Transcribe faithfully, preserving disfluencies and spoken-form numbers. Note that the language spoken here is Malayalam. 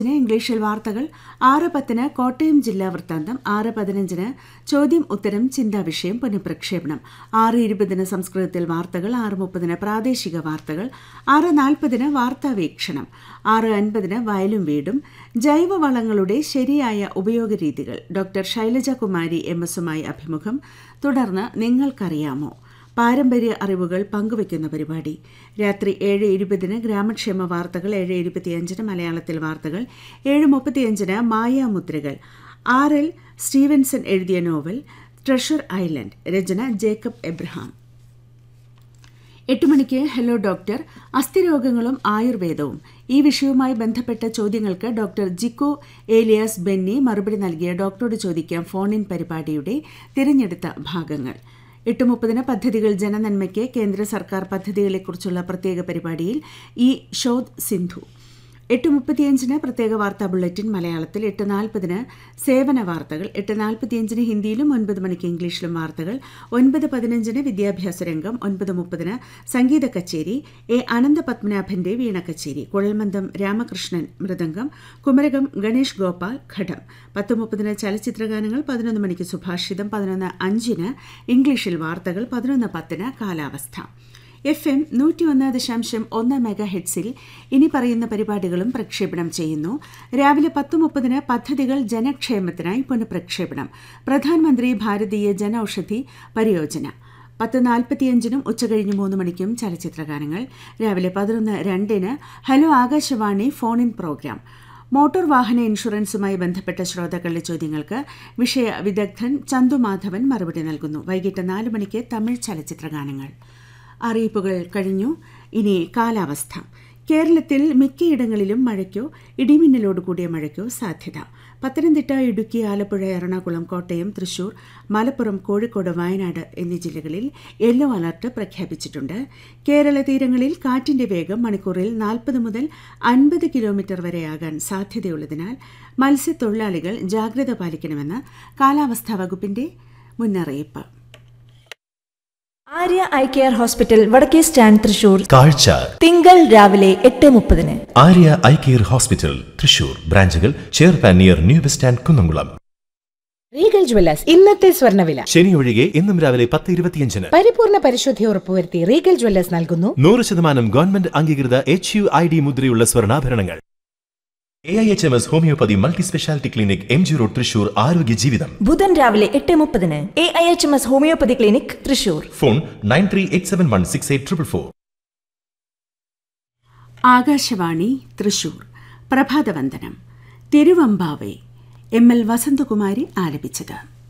ഇംഗ്ലീഷിൽ വാർത്തകൾ ആറ് പത്തിന് കോട്ടയം ജില്ലാ വൃത്താന്തം, ആറ് പതിനഞ്ചിന് ചോദ്യം ഉത്തരം ചിന്താവിഷയം പുനഃപ്രക്ഷേപണം, ആറ് ഇരുപതിന് സംസ്കൃതത്തിൽ വാർത്തകൾ, ആറ് മുപ്പതിന് പ്രാദേശിക വാർത്തകൾ, ആറ് നാൽപ്പതിന് വാർത്താവീക്ഷണം, ആറ് അൻപതിന് വയലും വീടും, ജൈവവളങ്ങളുടെ ശരിയായ ഉപയോഗരീതികൾ, ഡോക്ടർ ശൈലജ കുമാരി എം എസുമായി അഭിമുഖം, തുടർന്ന് നിങ്ങൾക്കറിയാമോ പാരമ്പര്യ അറിവുകൾ പങ്കുവയ്ക്കുന്ന പരിപാടി. രാത്രി ഏഴ് ഇരുപതിന് ഗ്രാമക്ഷേമ വാർത്തകൾ, ഏഴ് ഇരുപത്തിയഞ്ചിന് മലയാളത്തിൽ വാർത്തകൾ, ഏഴ് മുപ്പത്തിയഞ്ചിന് മായാമുദ്രകൾ, ആർ എൽ സ്റ്റീവൻസൺ എഴുതിയ നോവൽ ട്രഷർ ഐലൻഡ്, രചന ജേക്കബ് എബ്രഹാം. എട്ട് മണിക്ക് ഹലോ ഡോക്ടർ, അസ്ഥിരോഗങ്ങളും ആയുർവേദവും. ഈ വിഷയവുമായി ബന്ധപ്പെട്ട ചോദ്യങ്ങൾക്ക് ഡോക്ടർ ജിക്കോ ഏലിയാസ് ബെന്നി മറുപടി നൽകിയ ഡോക്ടറോട് ചോദിക്കാം ഫോൺ ഇൻ പരിപാടിയുടെ തിരഞ്ഞെടുത്ത ഭാഗങ്ങൾ. എട്ട് മുപ്പതിന് പദ്ധതികൾ ജനനന്മയ്ക്ക്, കേന്ദ്ര സർക്കാർ പദ്ധതികളെക്കുറിച്ചുള്ള പ്രത്യേക പരിപാടിയിൽ ഈ ഷോദ് സിന്ധു. എട്ട് മുപ്പത്തിയഞ്ചിന് പ്രത്യേക വാർത്താ ബുള്ളറ്റിൻ മലയാളത്തിൽ, എട്ട് നാൽപ്പതിന് സേവന വാർത്തകൾ, എട്ട് നാൽപ്പത്തിയഞ്ചിന് ഹിന്ദിയിലും ഒൻപത് മണിക്ക് ഇംഗ്ലീഷിലും വാർത്തകൾ, ഒൻപത് പതിനഞ്ചിന് വിദ്യാഭ്യാസ രംഗം, ഒൻപത് മുപ്പതിന് സംഗീത കച്ചേരി, എ അനന്തപത്മനാഭന്റെ വീണ കച്ചേരി, കുഴൽമന്ദം രാമകൃഷ്ണൻ മൃദംഗം, കുമരകം ഗണേഷ് ഗോപാൽ ഘടം, പത്ത് മുപ്പതിന് ചലച്ചിത്രഗാനങ്ങൾ, പതിനൊന്ന് മണിക്ക് സുഭാഷിതം, പതിനൊന്ന് അഞ്ചിന് ഇംഗ്ലീഷിൽ വാർത്തകൾ, പതിനൊന്ന് പത്തിന് കാലാവസ്ഥ. എഫ് എം നൂറ്റി ഒന്ന് ദശാംശം ഒന്ന് മെഗാ ഹെഡ്സിൽ ഇനി പറയുന്ന പരിപാടികളും പ്രക്ഷേപണം ചെയ്യുന്നു. രാവിലെ പത്ത് മുപ്പതിന് പദ്ധതികൾ ജനക്ഷേമത്തിനായി പുനഃപ്രക്ഷേപണം, പ്രധാനമന്ത്രി ഭാരതീയ ജനൌഷധി പരിയോജന. പത്ത് നാൽപ്പത്തിയഞ്ചിനും ഉച്ചകഴിഞ്ഞ് മൂന്ന് മണിക്കും ചലച്ചിത്രഗാനങ്ങൾ. രാവിലെ പതിനൊന്ന് രണ്ടിന് hello Akashvani phone in programme. Motor വാഹന ഇൻഷുറൻസുമായി ബന്ധപ്പെട്ട ശ്രോതാക്കളുടെ ചോദ്യങ്ങൾക്ക് വിഷയ വിദഗ്ധൻ ചന്തുമാധവൻ മറുപടി നൽകുന്നു. വൈകിട്ട് നാല് മണിക്ക് തമിഴ് ചലച്ചിത്രഗാനങ്ങൾ. അറിയിപ്പുകൾ കഴിഞ്ഞു. ഇനി കാലാവസ്ഥ. കേരളത്തിൽ മിക്കയിടങ്ങളിലും മഴയ്ക്കോ ഇടിമിന്നലോടുകൂടിയ മഴയ്ക്കോ സാധ്യത. പത്തനംതിട്ട, ഇടുക്കി, ആലപ്പുഴ, എറണാകുളം, കോട്ടയം, തൃശൂർ, മലപ്പുറം, കോഴിക്കോട്, വയനാട് എന്നീ ജില്ലകളിൽ യെല്ലോ അലർട്ട് പ്രഖ്യാപിച്ചിട്ടുണ്ട്. കേരള തീരങ്ങളിൽ കാറ്റിന്റെ വേഗം മണിക്കൂറിൽ നാൽപ്പത് മുതൽ അൻപത് കിലോമീറ്റർ വരെയാകാൻ സാധ്യതയുള്ളതിനാൽ മത്സ്യത്തൊഴിലാളികൾ ജാഗ്രത പാലിക്കണമെന്ന് കാലാവസ്ഥാ വകുപ്പിന്റെ മുന്നറിയിപ്പ്. ആര്യ ഐ കെയർ ഹോസ്പിറ്റൽ, വടക്കേ സ്റ്റാൻഡ്, തൃശൂർ. കാഴ്ച തിങ്കൾ രാവിലെ എട്ട് മുപ്പതിന്. Arya eye care hospital, Thrissur. ബ്രാഞ്ചുകൾ ചേർപ്പാൻ near new bus stand, Kunnamkulam. Regal Jewellers ഇന്നത്തെ സ്വർണ്ണവില. ശനി ഒഴികെ ഇന്നും രാവിലെ പത്ത് ഇരുപത്തിയഞ്ചിന് പരിപൂർണ പരിശുദ്ധി ഉറപ്പുവരുത്തി റീഗൽ ജ്വല്ലേഴ്സ് നൽകുന്നു നൂറ് ശതമാനം ഗവൺമെന്റ് അംഗീകൃത എച്ച് യു ഐ ഡി മുദ്രയുള്ള സ്വർണ്ണാഭരണങ്ങൾ. A I H M S homeopathy multi speciality clinic, M G road, Thrissur. ആരോഗ്യ ജീവിതം ബുധൻ രാവിലെ എട്ട് മുപ്പതിന്. A I H M S homeopathy clinic, Thrissur. Phone nine three eight seven one six eight triple four. Akashvani Thrissur. പ്രഭാതവന്ദനം. തിരുവമ്പാവേ M L Vasanthakumari ആലപിച്ചത്.